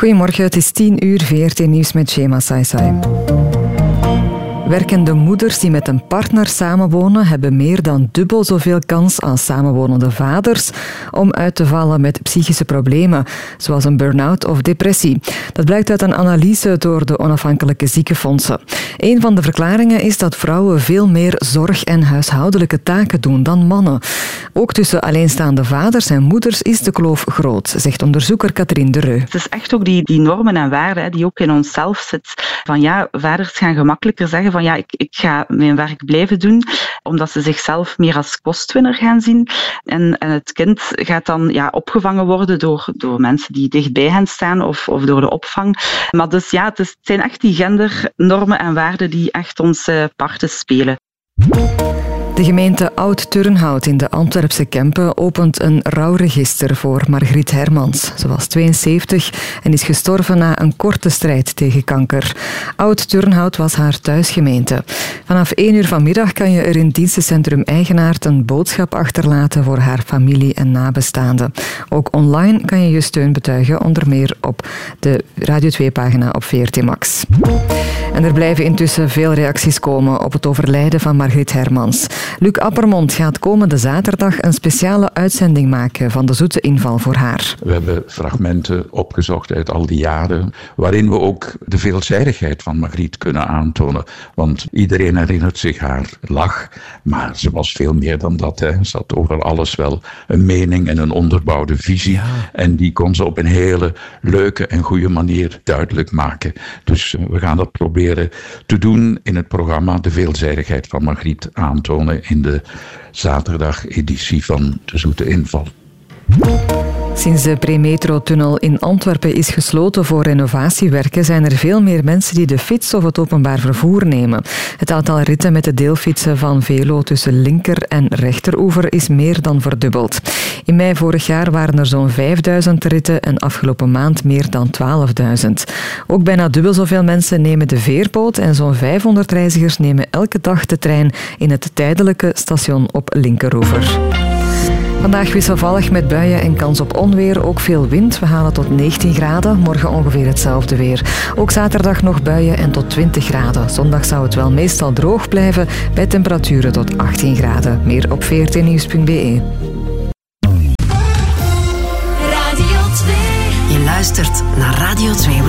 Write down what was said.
Goedemorgen, het is 10:00, VRT Nieuws met Shema Saisai. Werkende moeders die met een partner samenwonen hebben meer dan dubbel zoveel kans als samenwonende vaders om uit te vallen met psychische problemen, zoals een burn-out of depressie. Dat blijkt uit een analyse door de onafhankelijke ziekenfondsen. Een van de verklaringen is dat vrouwen veel meer zorg- en huishoudelijke taken doen dan mannen. Ook tussen alleenstaande vaders en moeders is de kloof groot, zegt onderzoeker Catherine Dereu. Het is echt ook die normen en waarden die ook in onszelf zitten. Van ja, vaders gaan gemakkelijker zeggen van ja, ik ga mijn werk blijven doen, omdat ze zichzelf meer als kostwinner gaan zien. En het kind gaat dan opgevangen worden door mensen die dicht bij hen staan of door de opvang. Maar dus ja, het zijn echt die gendernormen en waarden die echt ons parten spelen. De gemeente Oud-Turnhout in de Antwerpse Kempen opent een rouwregister voor Margriet Hermans. Ze was 72 en is gestorven na een korte strijd tegen kanker. Oud-Turnhout was haar thuisgemeente. Vanaf 1:00 vanmiddag kan je er in dienstencentrum Eigenaard een boodschap achterlaten voor haar familie en nabestaanden. Ook online kan je je steun betuigen, onder meer op de Radio 2-pagina op VRT Max. En er blijven intussen veel reacties komen op het overlijden van Margriet Hermans. Luc Appermond gaat komende zaterdag een speciale uitzending maken van de zoete inval voor haar. We hebben fragmenten opgezocht uit al die jaren, waarin we ook de veelzijdigheid van Margriet kunnen aantonen. Want iedereen herinnert zich haar lach, maar ze was veel meer dan dat. Ze had over alles wel een mening en een onderbouwde visie. Ja. En die kon ze op een hele leuke en goede manier duidelijk maken. Dus we gaan dat proberen te doen in het programma De Veelzijdigheid van Margriet aantonen in de zaterdag-editie van De Zoete Inval. Sinds de Premetro-tunnel in Antwerpen is gesloten voor renovatiewerken, zijn er veel meer mensen die de fiets of het openbaar vervoer nemen. Het aantal ritten met de deelfietsen van Velo tussen linker- en rechteroever is meer dan verdubbeld. In mei vorig jaar waren er zo'n 5000 ritten en afgelopen maand meer dan 12.000. Ook bijna dubbel zoveel mensen nemen de veerboot en zo'n 500 reizigers nemen elke dag de trein in het tijdelijke station op linkeroever. Vandaag wisselvallig met buien en kans op onweer. Ook veel wind. We halen tot 19 graden. Morgen ongeveer hetzelfde weer. Ook zaterdag nog buien en tot 20 graden. Zondag zou het wel meestal droog blijven bij temperaturen tot 18 graden. Meer op vrtnieuws.be. Radio 2. Je luistert naar Radio 2